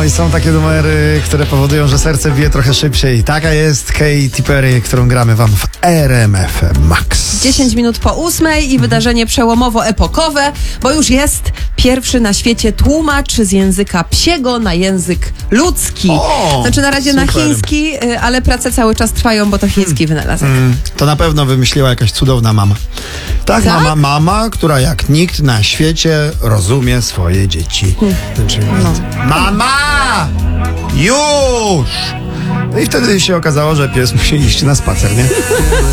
i są takie numery, które powodują, że serce bije trochę szybciej. Taka jest Katy Perry, którą gramy wam w RMF Max. 10 minut po 8 i wydarzenie przełomowo-epokowe, bo już jest pierwszy na świecie tłumacz z języka psiego na język ludzki. Znaczy na razie super. na chiński, ale prace cały czas trwają, bo to chiński wynalazek. To na pewno wymyśliła jakaś cudowna mama. Tak, Tak? mama, która jak nikt na świecie rozumie swoje dzieci. Znaczy, mama! Już! No i wtedy się okazało, że pies musi iść na spacer, nie?